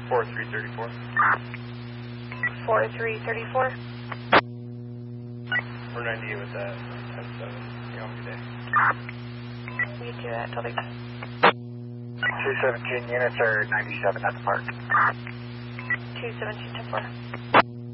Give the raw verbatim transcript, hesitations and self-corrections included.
four three three four. four three three four. We're ninety-eight with that. ten seven. You have a good day. You do that, Delta. two seventeen units are ninety-seven at the park. two seventeen ten four.